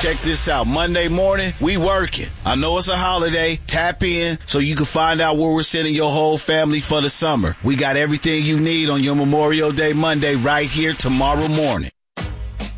check this out. Monday morning, we working. I know it's a holiday. Tap in so you can find out where we're sending your whole family for the summer. We got everything you need on your Memorial Day Monday right here tomorrow morning.